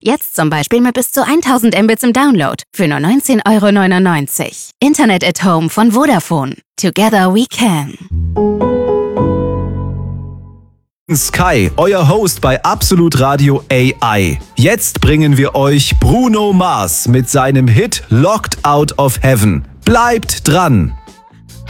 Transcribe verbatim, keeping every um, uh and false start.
Jetzt zum Beispiel mit bis zu tausend Mbits im Download für nur neunzehn Euro neunundneunzig. Internet at Home von Vodafone. Together we can. Sky, euer Host bei Absolut Radio A I. Jetzt bringen wir euch Bruno Mars mit seinem Hit Locked Out of Heaven. Bleibt dran!